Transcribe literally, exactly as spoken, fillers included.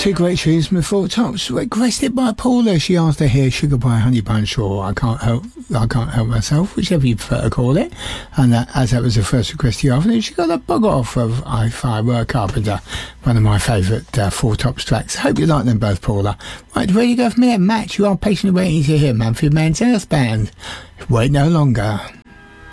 Two great tunes from the Four Tops, requested by Paula. She asked to hear Sugar Pie Honey Bunch, or I Can't Help I Can't Help Myself, whichever you prefer to call it. And that, as that was the first request of the afternoon, she got a bug off of If I Were a Carpenter, one of my favourite uh, Four Tops tracks. Hope you like them both, Paula. Right, ready to go from there? Matt, you are patiently waiting to hear Manfred Mann's Earth Band. Wait no longer.